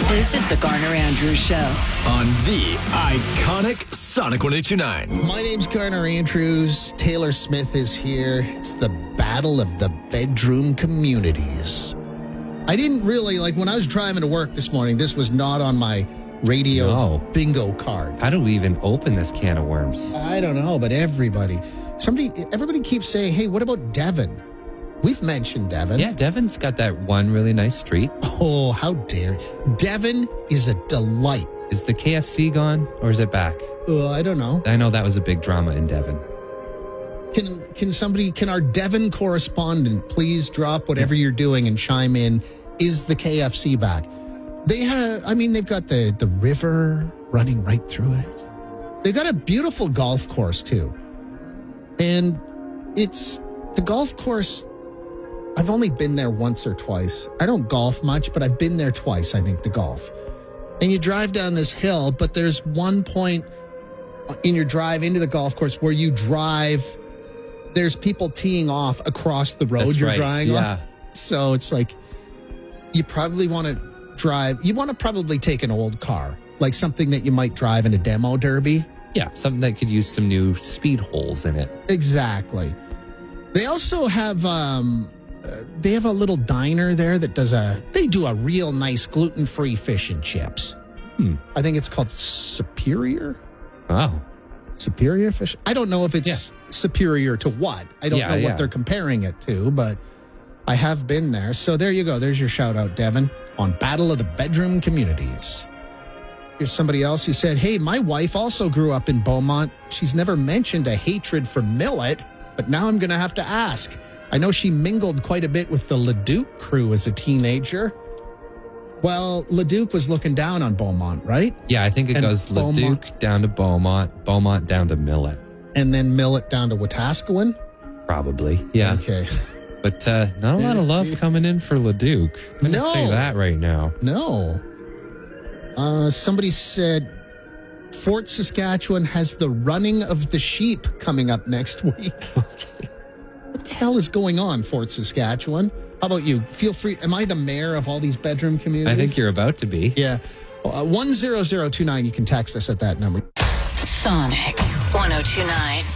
This is the Garner Andrews Show on the iconic Sonic 102.9. My name's Garner Andrews. Taylor Smith is here. It's the battle of the bedroom communities. I didn't really, when I was driving to work this morning, this was not on my radio bingo card. How do we even open this can of worms? I don't know, but everybody keeps saying, hey, what about Devon? We've mentioned Devon. Yeah, Devon's got that one really nice street. Oh, how dare you. Devon is a delight. Is the KFC gone or is it back? I don't know. I know that was a big drama in Devon. Can our Devon correspondent please drop whatever you're doing and chime in? Is the KFC back? They've got the river running right through it. They've got a beautiful golf course too. And it's the golf course. I've only been there once or twice. I don't golf much, but I've been there twice, I think, to golf. And you drive down this hill, but there's one point in your drive into the golf course where you drive, there's people teeing off across the road you're driving on. So it's like, you probably want to drive, you want to probably take an old car, like something that you might drive in a demo derby. Yeah, something that could use some new speed holes in it. Exactly. They also have, they have a little diner there that they do a real nice gluten-free fish and chips. I think it's called Superior. Wow. Superior fish. I don't know if it's superior to what. I don't know what they're comparing it to, but I have been there. So there you go. There's your shout out, Devon, on Battle of the Bedroom Communities. Here's somebody else who said, hey, my wife also grew up in Beaumont. She's never mentioned a hatred for millet, but now I'm going to have to ask. I know she mingled quite a bit with the Leduc crew as a teenager. Well, Leduc was looking down on Beaumont, right? Yeah, I think it goes Leduc down to Beaumont, Beaumont down to Millet. And then Millet down to Wetaskiwin? Probably, yeah. Okay. But not a lot of love coming in for Leduc. I'm going to say that right now. No. Somebody said Fort Saskatchewan has the running of the sheep coming up next week. What the hell is going on, Fort Saskatchewan? How about you? Feel free. Am I the mayor of all these bedroom communities? I think you're about to be. Yeah. 10029. You can text us at that number. Sonic 102.9.